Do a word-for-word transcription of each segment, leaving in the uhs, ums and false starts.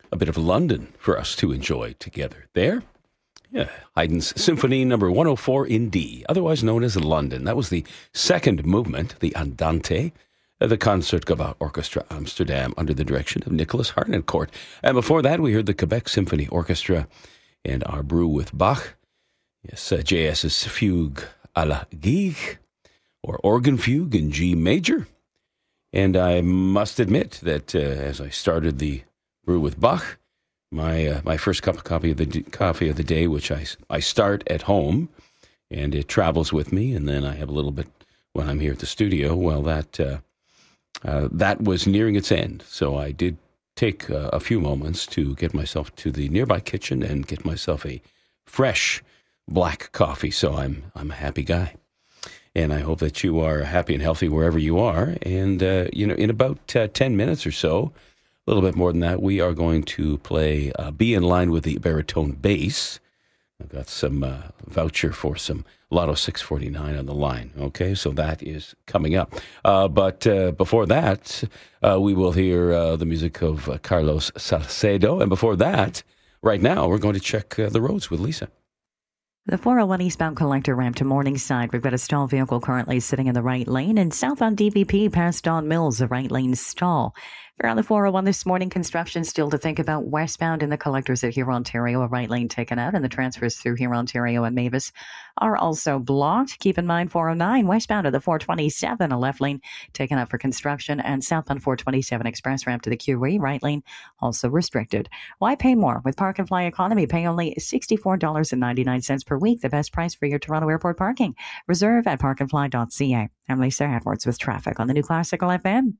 a bit of London for us to enjoy together there. Yeah, Haydn's Symphony number one oh four in D, otherwise known as London. That was the second movement, the Andante, of the Concertgebouw Orchestra Amsterdam under the direction of Nicholas Harnoncourt. And before that, we heard the Quebec Symphony Orchestra and our brew with Bach. Yes, uh, J S's Fugue à la Gigue, or Organ Fugue in G major. And I must admit that uh, as I started the brew with Bach, my uh, my first cup of coffee of the d- coffee of the day, which I, I start at home, and it travels with me, and then I have a little bit when I'm here at the studio. Well, that uh, uh, that was nearing its end, so I did take uh, a few moments to get myself to the nearby kitchen and get myself a fresh black coffee. So I'm I'm a happy guy, and I hope that you are happy and healthy wherever you are. And uh, you know, in about uh, ten minutes or so. A little bit more than that, we are going to play uh, Be in Line with the Baritone Bass. I've got some uh, voucher for some Lotto six forty-nine on the line. Okay, so that is coming up. Uh, but uh, before that, uh, we will hear uh, the music of uh, Carlos Salcedo. And before that, right now, we're going to check uh, the roads with Lisa. The four oh one eastbound collector ramp to Morningside. We've got a stalled vehicle currently sitting in the right lane, and southbound D V P past Don Mills, the right lane stall. We're on the four oh one this morning. Construction still to think about westbound in the collectors at Huron, Ontario. A right lane taken out, and the transfers through Huron, Ontario and Mavis are also blocked. Keep in mind four oh nine westbound of the four twenty-seven, a left lane taken out for construction, and southbound four twenty-seven express ramp to the Q E, right lane also restricted. Why pay more? With Park and Fly Economy, pay only sixty-four dollars and ninety-nine cents per week, the best price for your Toronto Airport parking. Reserve at park and fly dot c a. I'm Lisa Edwards with traffic on the New Classical F M.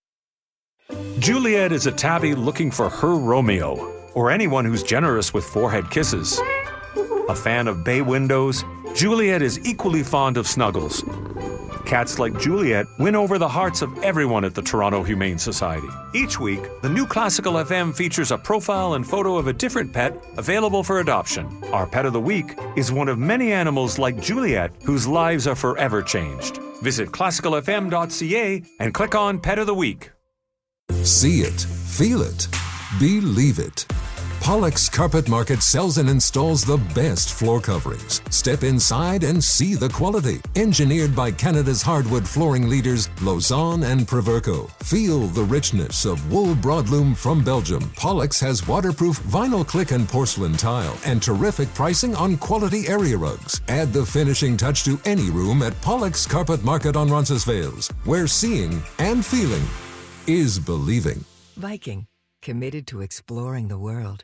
Juliet is a tabby looking for her Romeo, or anyone who's generous with forehead kisses. A fan of bay windows, Juliet is equally fond of snuggles. Cats like Juliet win over the hearts of everyone at the Toronto Humane Society. Each week, the New Classical F M features a profile and photo of a different pet available for adoption. Our Pet of the Week is one of many animals like Juliet whose lives are forever changed. Visit classical f m dot c a and click on Pet of the Week. See it, feel it, believe it. Pollock's Carpet Market sells and installs the best floor coverings. Step inside and see the quality. Engineered by Canada's hardwood flooring leaders, Lausanne and Proverco. Feel the richness of wool broadloom from Belgium. Pollock's has waterproof vinyl click and porcelain tile and terrific pricing on quality area rugs. Add the finishing touch to any room at Pollock's Carpet Market on Roncesvalles, where seeing and feeling is believing. Viking, committed to exploring the world.